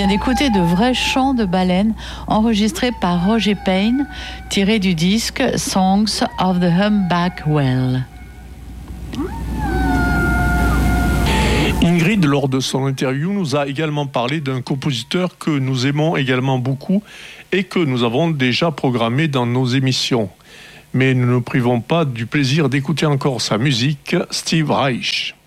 vient d'écouter de vrais chants de baleines enregistrés par Roger Payne, tirés du disque Songs of the Humpback Whale. Ingrid, lors de son interview, nous a également parlé d'un compositeur que nous aimons également beaucoup et que nous avons déjà programmé dans nos émissions. Mais nous ne nous privons pas du plaisir d'écouter encore sa musique, Steve Reich.